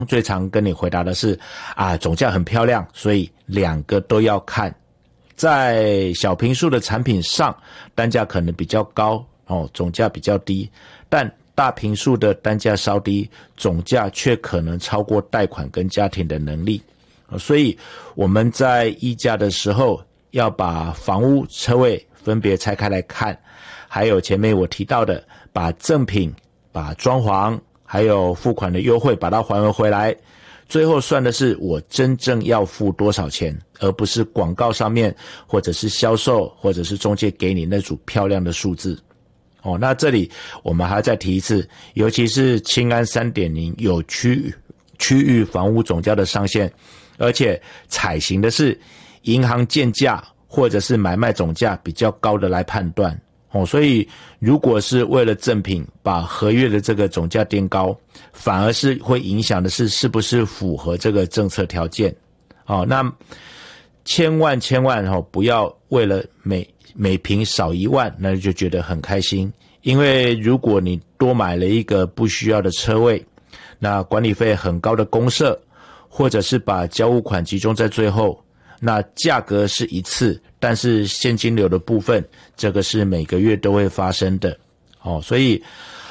最常跟你回答的是总价很漂亮，所以两个都要看。在小坪数的产品上，单价可能比较高总价比较低，但大坪数的单价稍低，总价却可能超过贷款跟家庭的能力。所以我们在议价的时候，要把房屋车位分别拆开来看，还有前面我提到的，把赠品、把装潢还有付款的优惠把它还回来，最后算的是我真正要付多少钱，而不是广告上面或者是销售或者是中介给你那组漂亮的数字。那这里我们还再提一次，尤其是青安 3.0 有区域房屋总价的上限，而且采行的是银行建价或者是买卖总价比较高的来判断。所以如果是为了赠品把合约的这个总价垫高，反而是会影响的是不是符合这个政策条件。那千万不要为了每坪少1万那就觉得很开心，因为如果你多买了一个不需要的车位，那管理费很高的公设，或者是把交屋款集中在最后，那价格是一次，但是现金流的部分，这个是每个月都会发生的。所以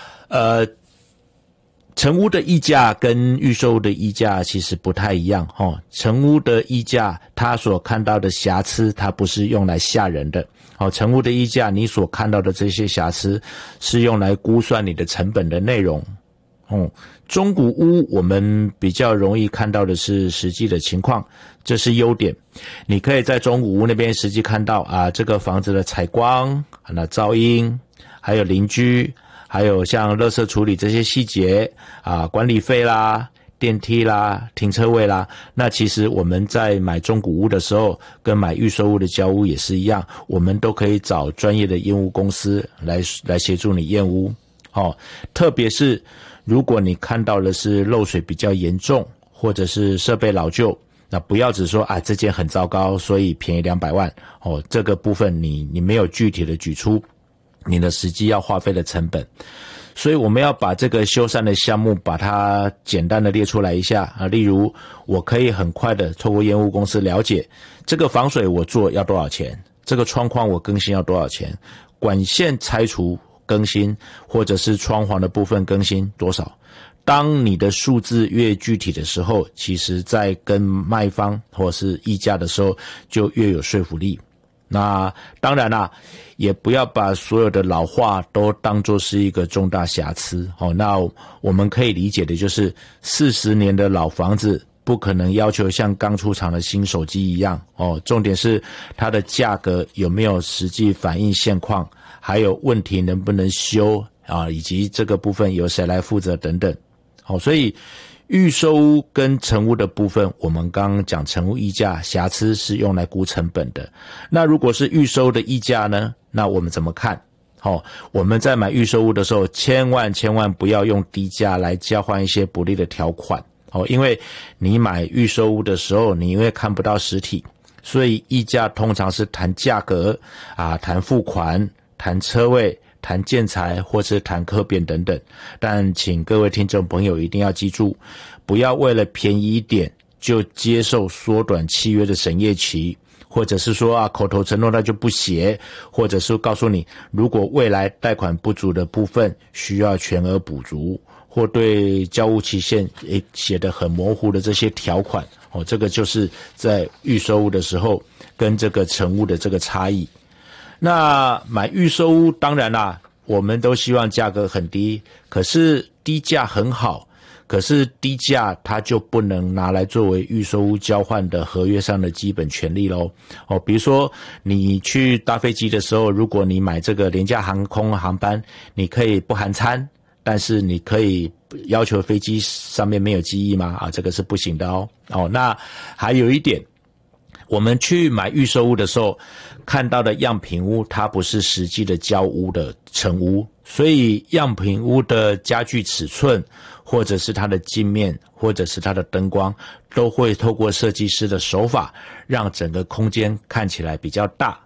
成屋的议价跟预售屋的议价其实不太一样。成屋的议价它所看到的瑕疵，它不是用来吓人的。成屋的议价你所看到的这些瑕疵是用来估算你的成本的内容。中古屋我们比较容易看到的是实际的情况，这是优点。你可以在中古屋那边实际看到这个房子的采光、那噪音，还有邻居，还有像垃圾处理这些细节管理费啦、电梯啦、停车位啦。那其实我们在买中古屋的时候，跟买预售屋的交屋也是一样，我们都可以找专业的验屋公司来协助你验屋。特别是如果你看到的是漏水比较严重，或者是设备老旧，那不要只说这间很糟糕，所以便宜200万。这个部分你没有具体的举出你的实际要花费的成本。所以我们要把这个修缮的项目把它简单的列出来一下例如我可以很快的透过验屋公司了解这个防水我做要多少钱，这个窗框我更新要多少钱，管线拆除更新或者是窗潢的部分更新多少。当你的数字越具体的时候，其实在跟卖方或是议价的时候就越有说服力。那当然啦，也不要把所有的老化都当作是一个重大瑕疵。那我们可以理解的就是40年的老房子不可能要求像刚出厂的新手机一样重点是它的价格有没有实际反映现况，还有问题能不能修以及这个部分由谁来负责等等。所以预售屋跟成屋的部分，我们刚刚讲成屋议价瑕疵是用来估成本的。那如果是预售的议价呢，那我们怎么看？我们在买预售屋的时候，千万不要用低价来交换一些不利的条款。因为你买预售屋的时候，你因为看不到实体，所以议价通常是谈价格谈付款、谈车位、谈建材或是谈客变等等。但请各位听众朋友一定要记住，不要为了便宜一点就接受缩短契约的审验期，或者是说口头承诺那就不写，或者是告诉你如果未来贷款不足的部分需要全额补足，或对交屋期限写得很模糊的这些条款这个就是在预售屋的时候跟这个成屋的这个差异。那买预售屋当然啦，我们都希望价格很低，可是低价很好，可是低价它就不能拿来作为预售屋交换的合约上的基本权利咯比如说你去搭飞机的时候，如果你买这个廉价航空航班，你可以不含餐，但是你可以要求飞机上面没有记忆吗？这个是不行的那还有一点，我们去买预售屋的时候看到的样品屋，它不是实际的交屋的成屋，所以样品屋的家具尺寸或者是它的镜面或者是它的灯光都会透过设计师的手法让整个空间看起来比较大，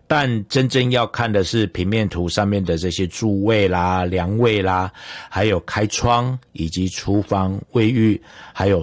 但真正要看的是平面图上面的这些柱位啦、梁位啦，还有开窗以及厨房、卫浴，还有